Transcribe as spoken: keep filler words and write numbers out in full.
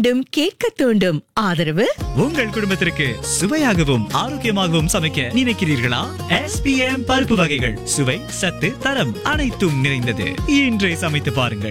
தூண்டும் கேட்க தூண்டும். ஆதரவு உங்கள் குடும்பத்திற்கு சுவையாகவும் ஆரோக்கியமாகவும் சமைக்க நினைக்கிறீர்களா? எஸ் பி எம் பருப்பு வகைகள் சுவை, சத்து, தரம் அனைத்தும் நிறைந்தது. இன்றே சமைத்து பாருங்கள்.